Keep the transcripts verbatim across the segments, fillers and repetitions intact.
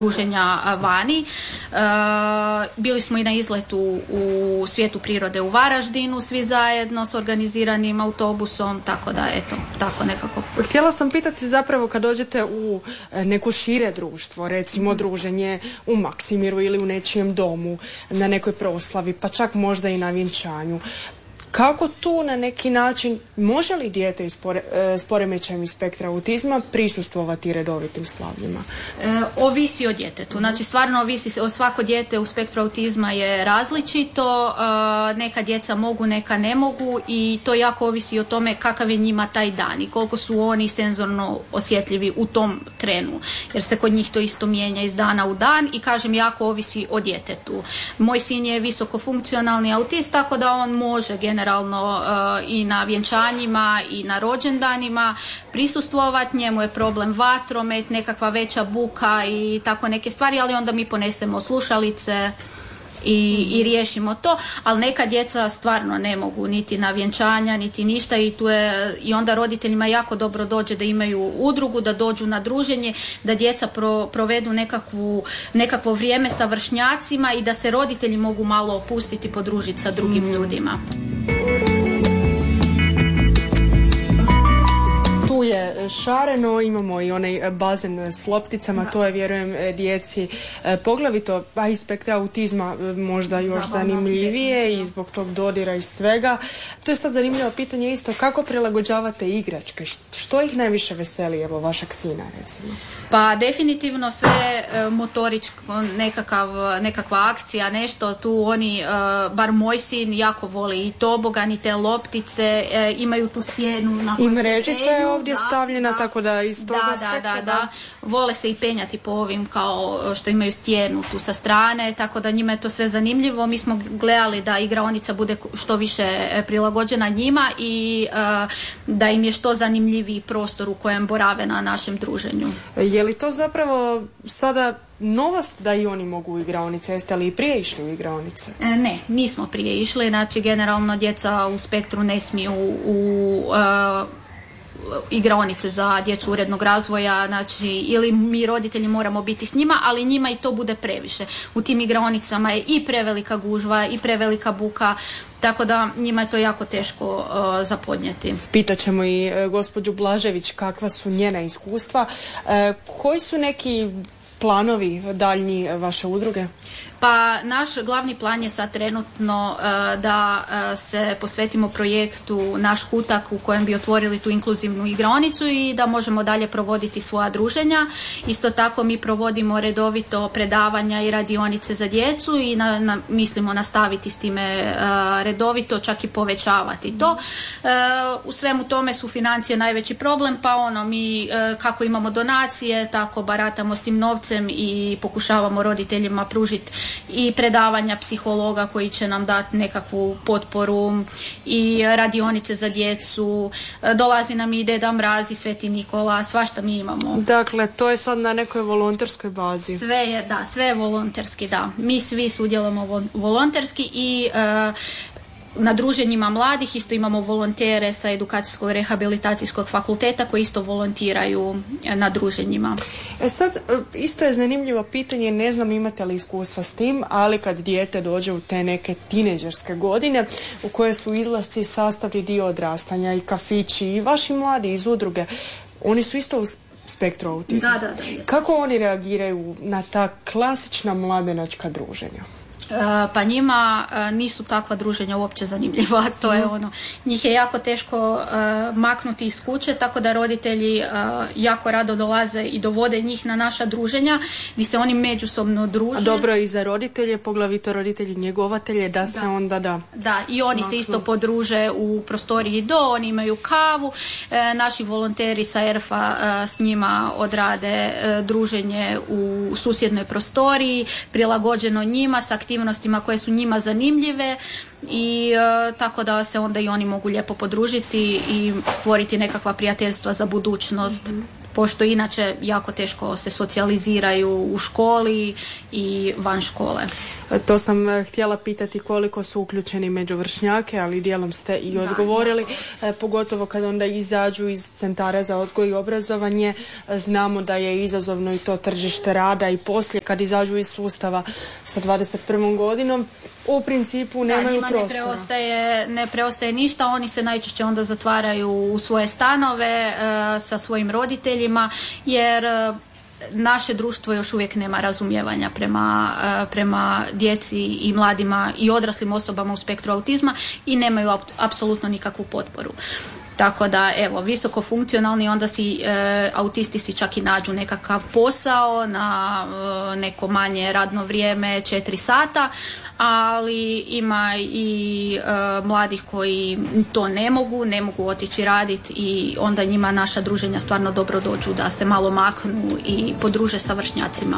druženja vani. E, bili smo i na izletu u Svijetu prirode u Varaždinu, svi zajedno s organiziranim autobusom, tako da eto, tako nekako. Htjela sam pitati zapravo kad dođete u neko šire društvo, recimo druženje u Maksimiru ili u nečijem domu, na nekoj proslavi, pa čak možda i na vjenčanju. Kako tu na neki način, može li dijete s poremećajem iz spektra autizma prisustvovati redovitim slavljima? E, ovisi o djetetu. Znači stvarno ovisi, o svako dijete u spektru autizma je različito. E, neka djeca mogu, neka ne mogu i to jako ovisi o tome kakav je njima taj dan i koliko su oni senzorno osjetljivi u tom trenu. Jer se kod njih to isto mijenja iz dana u dan i kažem jako ovisi o djetetu. Moj sin je visoko funkcionalni autist, tako da on može generalno generalno uh, i na vjenčanjima i na rođendanima prisustvovati. Njemu je problem vatromet, nekakva veća buka i tako neke stvari, ali onda mi ponesemo slušalice i, i riješimo to, ali neka djeca stvarno ne mogu niti na vjenčanja, niti ništa i tu je i onda roditeljima jako dobro dođe da imaju udrugu, da dođu na druženje, da djeca pro, provedu nekakvu, nekakvo vrijeme sa vršnjacima i da se roditelji mogu malo opustiti, podružiti sa drugim mm. ljudima. Tu je šareno, imamo i onaj bazen s lopticama, to je, vjerujem, djeci poglavito, a iz spektra autizma možda još Zabavno. zanimljivije i zbog tog dodira i svega. To je sad zanimljivo pitanje isto, kako prilagođavate igračke? Što ih najviše veseli, evo, vašeg sina, recimo? Pa definitivno sve motoričko, nekakav, nekakva akcija, nešto tu oni, bar moj sin jako voli i tobogan i te loptice, imaju tu stijenu na i mrežica je ovdje da, stavljena, da, tako da iz toga da, da, da, da, vole se i penjati po ovim kao što imaju stijenu tu sa strane, tako da njima je to sve zanimljivo. Mi smo gledali da igraonica bude što više prilagođena njima i uh, da im je što zanimljiviji prostor u kojem borave na našem druženju. Je li to zapravo sada novost da i oni mogu u igraonice? Jeste li i prije išli u igraonice? E, ne, nismo prije išli. Znači, generalno djeca u spektru ne smiju u uh, igraonice za djecu urednog razvoja, znači ili mi roditelji moramo biti s njima, ali njima i to bude previše. U tim igraonicama je i prevelika gužva i prevelika buka, tako da njima je to jako teško uh, zapodnijeti. Pitaćemo i uh, gospođu Blažević kakva su njena iskustva. Uh, koji su neki planovi daljnji vaše udruge? Pa naš glavni plan je sad trenutno uh, da uh, se posvetimo projektu Naš kutak u kojem bi otvorili tu inkluzivnu igraonicu i da možemo dalje provoditi svoja druženja. Isto tako mi provodimo redovito predavanja i radionice za djecu i na, na, mislimo nastaviti s time uh, redovito, čak i povećavati to. Uh, u svemu tome su financije najveći problem, pa ono mi uh, kako imamo donacije, tako baratamo s tim novcem i pokušavamo roditeljima pružiti i predavanja psihologa koji će nam dati nekakvu potporu i radionice za djecu. Dolazi nam i Deda Mraz i Sveti Nikola, svašta mi imamo. Dakle, to je sad na nekoj volonterskoj bazi. Sve je, da, sve je volonterski, da. Mi svi sudjelujemo volonterski i uh, na druženjima mladih isto imamo volontere sa edukacijskog rehabilitacijskog fakulteta koji isto volontiraju na druženjima. E sad, isto je zanimljivo pitanje, ne znam imate li iskustva s tim, ali kad dijete dođe u te neke tinejdžerske godine u koje su izlasci sastavni dio odrastanja i kafići i vaši mladi iz udruge, oni su isto u spektru autizma. Da, da, da. Kako oni reagiraju na ta klasična mladenačka druženja? Pa njima nisu takva druženja uopće zanimljiva, to je ono, njih je jako teško uh, maknuti iz kuće, tako da roditelji uh, jako rado dolaze i dovode njih na naša druženja gdje se oni međusobno druže. A dobro i za roditelje, poglavito roditelji njegovatelje, da, da se onda da. Da, i oni maknu. Se isto podruže u prostoriji do, oni imaju kavu, e, naši volonteri sa E R F A e, s njima odrade e, druženje u susjednoj prostoriji, prilagođeno njima s aktivnostima koje su njima zanimljive i e, tako da se onda i oni mogu lijepo podružiti i stvoriti nekakva prijateljstva za budućnost. pošto inače jako teško se socijaliziraju u školi i van škole. To sam htjela pitati koliko su uključeni među vršnjake, ali dijelom ste i odgovorili, da, pogotovo kada onda izađu iz centara za odgoj i obrazovanje. Znamo da je izazovno i to tržište rada i poslije kad izađu iz sustava sa dvadeset prvom godinom u principu nemaju da, prostora. Ne preostaje, ne preostaje ništa, oni se najčešće onda zatvaraju u svoje stanove e, sa svojim roditeljima, jer e, naše društvo još uvijek nema razumijevanja prema, prema djeci i mladima i odraslim osobama u spektru autizma i nemaju apsolutno nikakvu potporu. Tako da, evo, visoko funkcionalni, onda si e, autisti si čak i nađu nekakav posao na e, neko manje radno vrijeme, četiri sata, ali ima i e, mladih koji to ne mogu, ne mogu otići raditi i onda njima naša druženja stvarno dobro dođu da se malo maknu i podruže sa vršnjacima.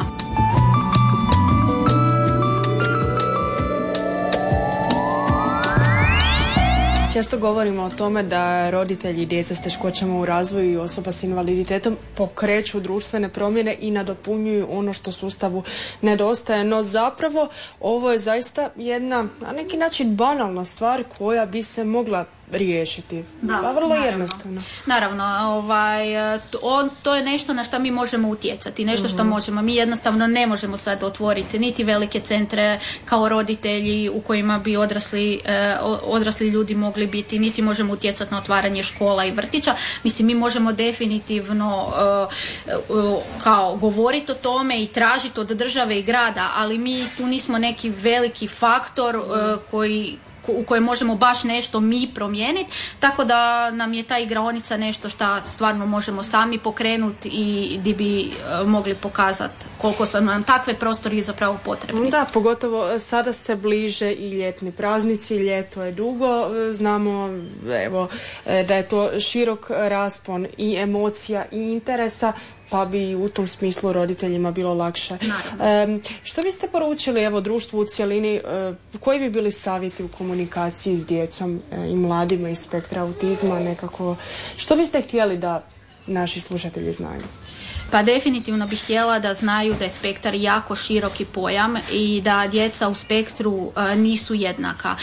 Često govorimo o tome da roditelji djeca s teškoćama u razvoju i osoba s invaliditetom pokreću društvene promjene i nadopunjuju ono što sustavu nedostaje, no zapravo ovo je zaista jedna na neki način banalna stvar koja bi se mogla riješiti. Da, a vrlo naravno. jednostavno. Naravno, ovaj, to, on, to je nešto na što mi možemo utjecati, nešto što uh-huh. možemo. Mi jednostavno ne možemo sad otvoriti niti velike centre kao roditelji u kojima bi odrasli, eh, odrasli ljudi mogli biti, niti možemo utjecati na otvaranje škola i vrtića. Mislim, mi možemo definitivno eh, kao govoriti o tome i tražiti od države i grada, ali mi tu nismo neki veliki faktor eh, koji u kojoj možemo baš nešto mi promijeniti, tako da nam je ta igraonica nešto što stvarno možemo sami pokrenuti i di bi uh, mogli pokazati koliko su nam takve prostori zapravo potrebni. Da, pogotovo sada se bliže i ljetni praznici, ljeto je dugo, znamo evo, da je to širok raspon i emocija i interesa, pa bi u tom smislu roditeljima bilo lakše. E, što biste poručili evo društvu u cjelini, e, koji bi bili savjeti u komunikaciji s djecom e, i mladima iz spektra autizma nekako? Što biste htjeli da naši slušatelji znaju? Pa definitivno bih htjela da znaju da je spektar jako široki pojam i da djeca u spektru e, nisu jednaka.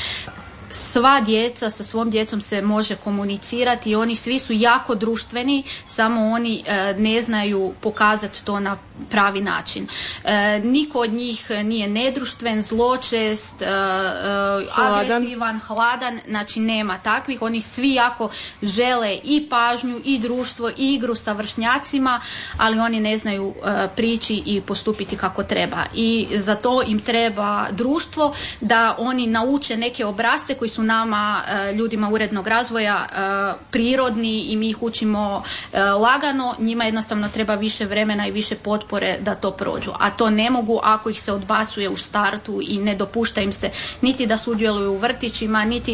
Sva djeca sa svom djecom se može komunicirati i oni svi su jako društveni, samo oni e, ne znaju pokazati to na pravi način. E, niko od njih nije nedruštven, zločest, e, e, agresivan, hladan, znači nema takvih. Oni svi jako žele i pažnju i društvo i igru sa vršnjacima, ali oni ne znaju e, prići i postupiti kako treba. I za to im treba društvo da oni nauče neke obrasce koji su nama, ljudima urednog razvoja, prirodni i mi ih učimo lagano. Njima jednostavno treba više vremena i više potpore da to prođu. A to ne mogu ako ih se odbacuje u startu i ne dopušta im se niti da sudjeluju u vrtićima, niti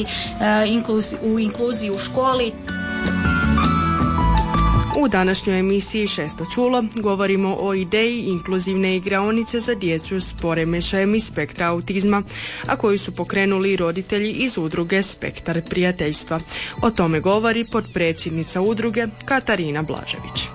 u inkluziji u školi. U današnjoj emisiji Šesto čulo govorimo o ideji inkluzivne igraonice za djecu s poremećajem iz spektra autizma, a koju su pokrenuli roditelji iz udruge Spektar prijateljstva. O tome govori potpredsjednica udruge Katarina Blažević.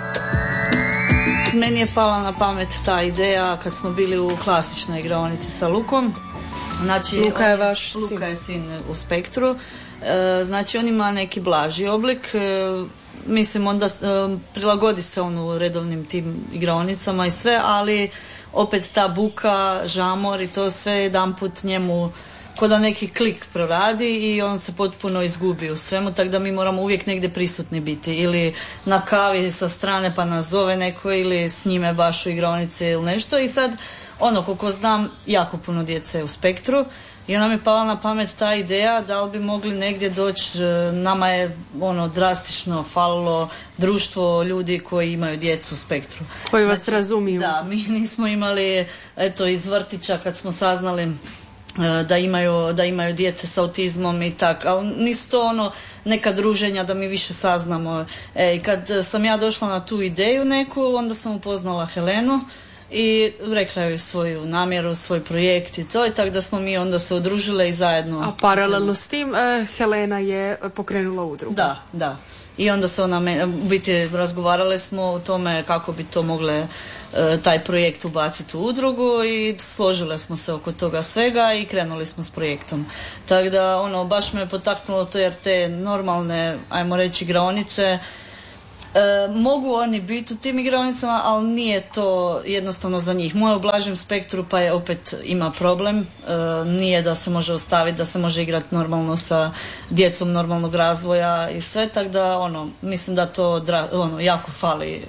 Meni je pala na pamet ta ideja kad smo bili u klasičnoj igraonici sa Lukom. Znači, Luka je vaš Luka sin. Luka je sin u spektru. E, znači on ima neki blaži oblik. E, mislim onda e, prilagodi se on u redovnim tim igraonicama i sve, ali opet ta buka, žamor i to sve jedanput njemu ko da neki klik proradi i on se potpuno izgubi u svemu, tako da mi moramo uvijek negdje prisutni biti ili na kavi sa strane pa nas zove neko ili s njime baš u igraonici ili nešto. I sad ono, koliko znam, jako puno djece u spektru i ona mi je pala na pamet ta ideja da li bi mogli negdje doći. Nama je ono drastično falilo društvo ljudi koji imaju djecu u spektru, koji vas znači, razumiju. Da, mi nismo imali eto iz vrtića kad smo saznali da imaju, da imaju djece s autizmom i tak, ali nisu to ono neka druženja da mi više saznamo. E, kad sam ja došla na tu ideju neku, onda sam upoznala Helenu i rekla joj svoju namjeru, svoj projekt i to, i tako da smo mi onda se udružile i zajedno. A paralelno s tim eh, Helena je pokrenula udrugu. Da, da. i onda se ona, me, u biti razgovarale smo o tome kako bi to mogle taj projekt ubaciti u udrugu i složile smo se oko toga svega i krenuli smo s projektom. Tako da ono, baš me potaknulo to jer te normalne, ajmo reći, igraonice e, mogu oni biti u tim igraonicama, ali nije to jednostavno za njih. Moje u blažem spektru pa je opet ima problem. E, nije da se može ostaviti, da se može igrati normalno sa djecom normalnog razvoja i sve, tako da ono, mislim da to dra, ono, jako fali.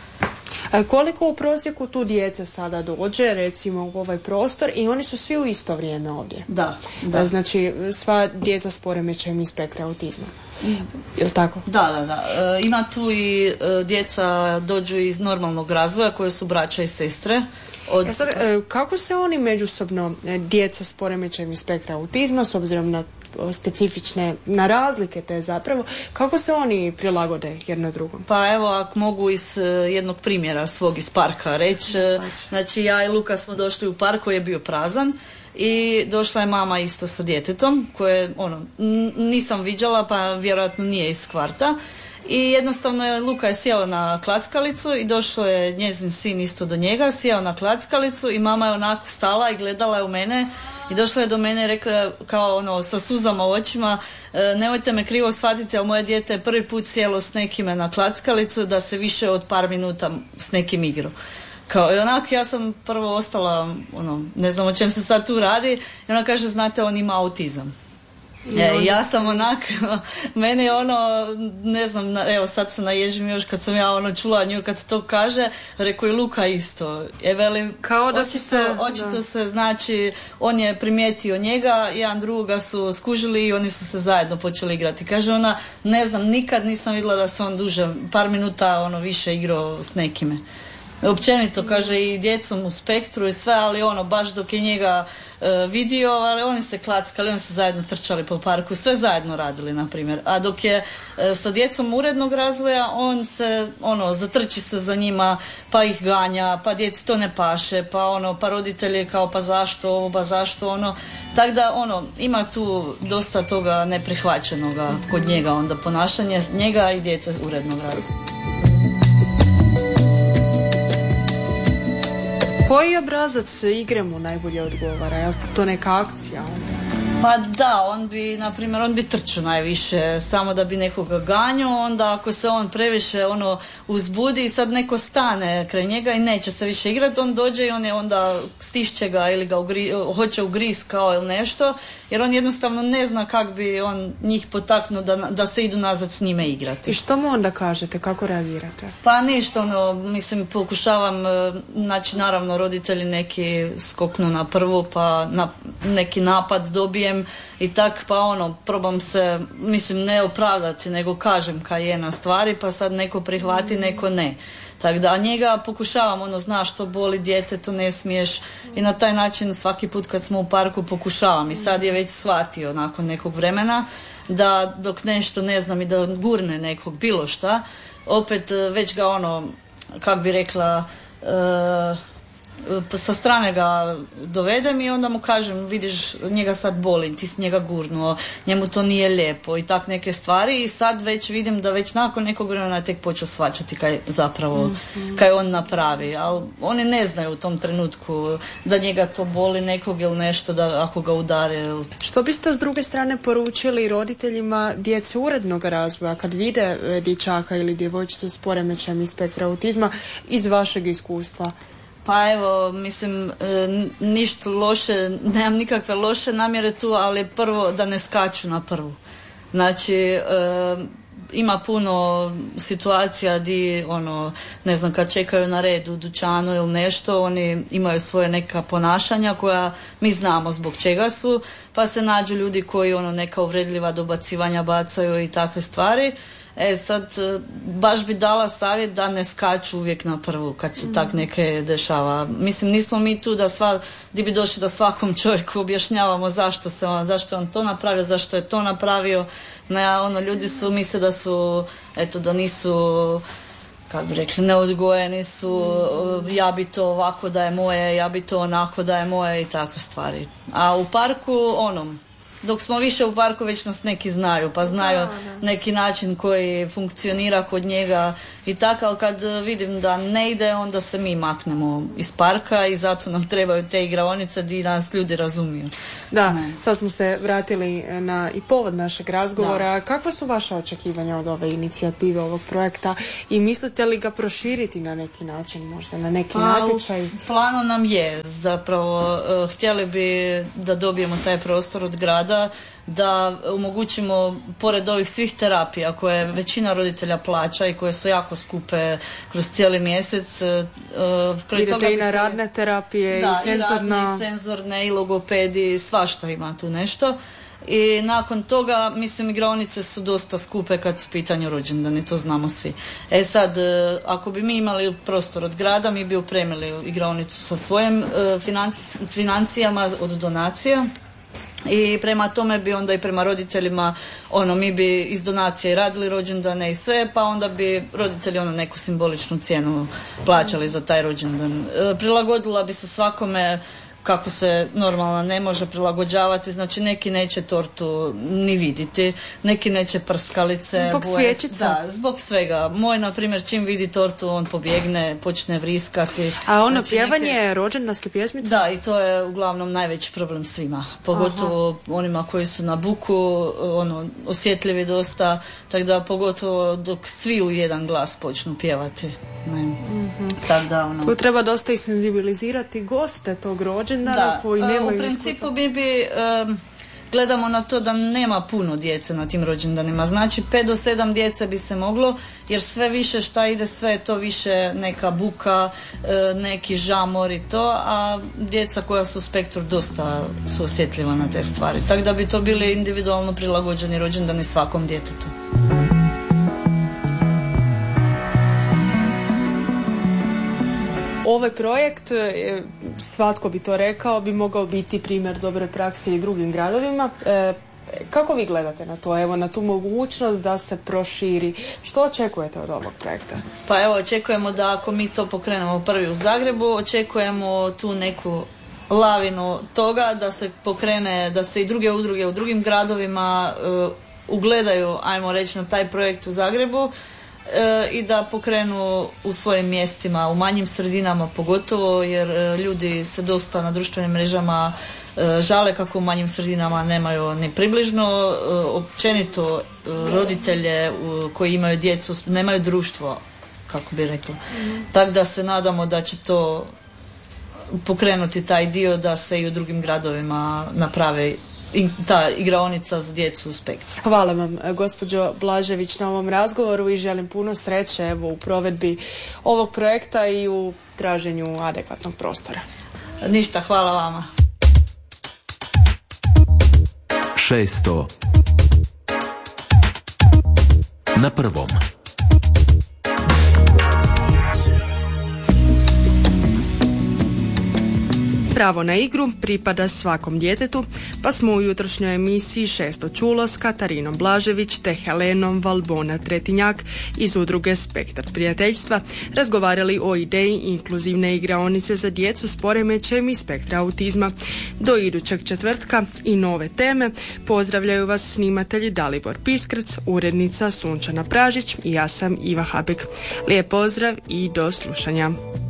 Koliko u prosjeku tu djece sada dođe, recimo, u ovaj prostor i oni su svi u isto vrijeme ovdje? Da. da. Znači, sva djeca s poremećajem iz spektra autizma. Mm. Je li tako? Da, da, da. E, ima tu i e, djeca dođu iz normalnog razvoja koje su braća i sestre. Od... E sad, e, kako se oni međusobno, e, djeca s poremećajem iz spektra autizma, s obzirom na specifične, na razlike te zapravo, kako se oni prilagode jedno drugom? Pa evo, ako mogu iz uh, jednog primjera svog iz parka reći, uh, znači ja i Luka smo došli u park koji je bio prazan i došla je mama isto sa djetetom koje ono, n- nisam viđala pa vjerojatno nije iz kvarta. I jednostavno je Luka je sjeo na klackalicu i došao je njezin sin isto do njega, sjeo na klackalicu i mama je onako stala i gledala je u mene i došla je do mene i rekla kao ono sa suzama u očima, e, nemojte me krivo shvatiti, ali moje dijete je prvi put sjelo s nekime na klackalicu da se više od par minuta s nekim igrao. Kao, i onako ja sam prvo ostala, ono, ne znam o čem se sad tu radi, i ona kaže, znate, on ima autizam. E, ja sam onak, mene je ono, ne znam, evo sad se naježim još kad sam ja ono čula nju kad to kaže, rekao je Luka isto. E, velim, kao da očito, se, očito da. se, znači, on je primijetio njega, jedan drugoga su skužili i oni su se zajedno počeli igrati. Kaže ona, ne znam, nikad nisam vidjela da se on duže, par minuta ono više igrao s nekime. Općenito, kaže, i djecom u spektru i sve, ali ono, baš dok je njega e, vidio, ali oni se klackali, oni se zajedno trčali po parku, sve zajedno radili, na primjer. A dok je e, sa djecom urednog razvoja, on se, ono, zatrči se za njima, pa ih ganja, pa djeci to ne paše, pa ono, pa roditelji kao, pa zašto ovo, pa zašto ono. Tako da, ono, ima tu dosta toga neprihvaćenoga kod njega, onda ponašanje njega i djece urednog razvoja. Koji obrazac igre mu najbolje odgovara? Je li to neka akcija onda? Pa da, on bi, na primjer, on bi trčao najviše, samo da bi nekoga ganjao, onda ako se on previše ono uzbudi i sad neko stane kraj njega i neće se više igrati, on dođe i on je onda stišće ga ili ga ugri, hoće ugriz kao ili nešto, jer on jednostavno ne zna kak bi on njih potaknuo da, da se idu nazad s njime igrati. I što mu onda kažete, kako reagirate? Pa ništa, ono, mislim, pokušavam, znači naravno roditelji neki skoknu na prvu, pa na, neki napad dobijem i tak, pa ono, probam se, mislim, ne opravdati, nego kažem kaj je na stvari, pa sad neko prihvati, neko ne. Tako da njega pokušavam, ono, znaš što boli dijete, to ne smiješ, i na taj način svaki put kad smo u parku pokušavam i sad je već shvatio nakon nekog vremena da dok nešto ne znam i da gurne nekog bilo šta, opet već ga ono, kak bi rekla, uh, sa strane ga dovedem i onda mu kažem, vidiš, njega sad boli, ti si njega gurnuo, njemu to nije lijepo i tak neke stvari, i sad već vidim da već nakon nekog vremena tek počeo shvaćati kaj zapravo, mm-hmm. kaj on napravi, ali oni ne znaju u tom trenutku da njega to boli nekog ili nešto, da ako ga udare. Što biste s druge strane poručili roditeljima djece urednog razvoja kad vide dječaka ili djevojčicu s poremećajem iz spektra autizma iz vašeg iskustva? Pa evo, mislim, ništa loše, nemam nikakve loše namjere tu, ali prvo da ne skaču na prvu. Znači, e, ima puno situacija di, ono, ne znam, kad čekaju na red u dućanu ili nešto, oni imaju svoje neka ponašanja koja mi znamo zbog čega su, pa se nađu ljudi koji, ono, neka uvredljiva dobacivanja bacaju i takve stvari. E sad, baš bi dala savjet da ne skaču uvijek na prvu kad se mm. tak neke dešava. Mislim, nismo mi tu da sva, di bi došli da svakom čovjeku objašnjavamo zašto se on, zašto on to napravio, zašto je to napravio. Ne, ono, ljudi su, misle da su, eto, da nisu, kako bi rekli, neodgojeni su, ja bi to ovako da je moje, ja bi to onako da je moje i takve stvari. A u parku, onom, dok smo više u parku već nas neki znaju, pa znaju da, da. neki način koji funkcionira kod njega i tako, ali kad vidim da ne ide, onda se mi maknemo iz parka i zato nam trebaju te igraonice gdje nas ljudi razumiju. Da, ne. Sad smo se vratili na i povod našeg razgovora. Da. Kakva su vaša očekivanja od ove inicijative, ovog projekta i mislite li ga proširiti na neki način, možda na neki pa, natječaj? Plano nam je zapravo, uh, htjeli bi da dobijemo taj prostor od grada, da omogućimo pored ovih svih terapija koje većina roditelja plaća i koje su jako skupe kroz cijeli mjesec. Uh, Idete i na radne terapije da, i senzorna... i radne, i senzorne, i logopedi, svašta ima tu nešto. I nakon toga, mislim, igraonice su dosta skupe kad su u pitanju rođendani, to znamo svi. E sad, ako bi mi imali prostor od grada, mi bi opremili igraonicu sa svojim financi, financijama od donacija. I prema tome bi onda i prema roditeljima, ono, mi bi iz donacije radili rođendane i sve, pa onda bi roditelji ono neku simboličnu cijenu plaćali za taj rođendan. E, prilagodila bi se svakome kako se normalno ne može prilagođavati, znači neki neće tortu ni vidjeti, neki neće prskalice. Zbog svječica? Da, zbog svega. Moj, na primjer, čim vidi tortu, on pobjegne, počne vriskati. A ono znači, pjevanje neke... rođendanske pjesmice? Da, i to je uglavnom najveći problem svima. Pogotovo Aha. onima koji su na buku, ono, osjetljivi dosta, tako da pogotovo dok svi u jedan glas počnu pjevati. Ne. Mm-hmm. Tak da, ono... Tu treba dosta i senzibilizirati goste tog rođendana koji nemaju... U principu bi, bi um, gledamo na to da nema puno djece na tim rođendanima. Znači pet do sedam djece bi se moglo, jer sve više šta ide, sve je to više neka buka, neki žamor i to, a djeca koja su u spektru dosta su osjetljiva na te stvari. Tako da bi to bili individualno prilagođeni rođendani svakom djetetu. Ovaj projekt, svatko bi to rekao, bi mogao biti primjer dobre prakse i drugim gradovima. E, kako vi gledate na to, evo, na tu mogućnost da se proširi? Što očekujete od ovog projekta? Pa evo, očekujemo da ako mi to pokrenemo prvi u Zagrebu, očekujemo tu neku lavinu toga da se pokrene, da se i druge udruge u drugim gradovima uh, ugledaju, ajmo reći, na taj projekt u Zagrebu. E, i da pokrenu u svojim mjestima, u manjim sredinama pogotovo, jer e, ljudi se dosta na društvenim mrežama e, žale kako u manjim sredinama nemaju ni približno e, općenito e, roditelje u, koji imaju djecu, nemaju društvo, kako bi rekla. Mm. Tako da se nadamo da će to pokrenuti taj dio da se i u drugim gradovima naprave ta igraonica za djecu u spektru. Hvala vam, gospođo Blažević, na ovom razgovoru i želim puno sreće, evo, u provedbi ovog projekta i u traženju adekvatnog prostora. Ništa, hvala vama. šesto na prvom. Pravo na igru pripada svakom djetetu, pa smo u jutrošnjoj emisiji šesto čulo s Katarinom Blažević te Helenom Valbona Tretinjak iz udruge Spektar prijateljstva razgovarali o ideji inkluzivne igraonice za djecu s poremećajem i spektra autizma. Do idućeg četvrtka i nove teme. Pozdravljaju vas snimatelji Dalibor Piskrc, urednica Sunčana Pražić i ja sam Iva Habek. Lijep pozdrav i do slušanja.